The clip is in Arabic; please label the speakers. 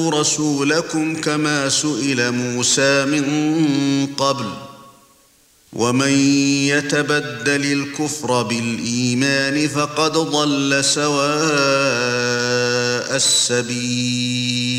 Speaker 1: رسولكم كما سئل موسى من قبل ومن يتبدل الكفر بالإيمان فقد ضل سواء السبيل